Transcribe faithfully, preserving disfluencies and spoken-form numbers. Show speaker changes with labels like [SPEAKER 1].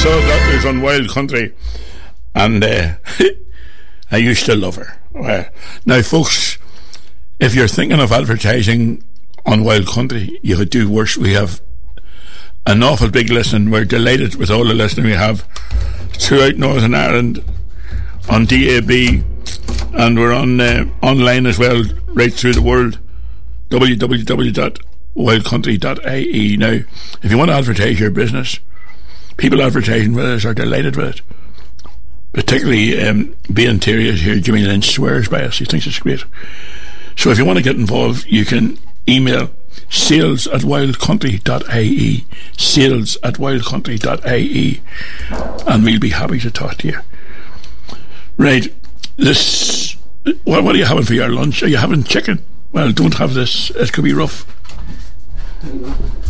[SPEAKER 1] So that is on Wild Country, and uh, I used to love her. Uh, now, folks, if you're thinking of advertising on Wild Country, you could do worse. We have an awful big listen. We're delighted with all the listening we have throughout Northern Ireland on D A B, and we're on uh, online as well, right through the world. w w w dot wild country dot i e. Now, if you want to advertise your business, people advertising with us are delighted with it. Particularly um, B Interiors here, Jimmy Lynch swears by us. He thinks it's great. So if you want to get involved, you can email sales at wild country dot i e, sales at wild country dot i e, and we'll be happy to talk to you. Right, this, what, what are you having for your lunch? Are you having chicken? Well, don't have this, it could be rough.